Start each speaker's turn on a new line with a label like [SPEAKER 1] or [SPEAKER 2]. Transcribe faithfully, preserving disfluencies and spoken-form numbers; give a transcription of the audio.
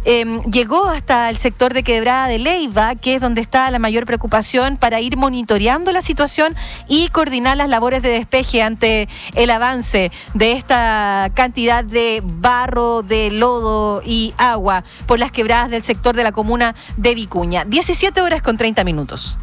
[SPEAKER 1] eh, llegó hasta el sector de Quebrada de Leyva, que es donde está la mayor preocupación, para ir monitoreando la situación y coordinar las labores de despeje ante el avance de esta cantidad de barro, de lodo y agua por las quebradas del sector de la comuna de Vicuña. diecisiete horas con treinta minutos.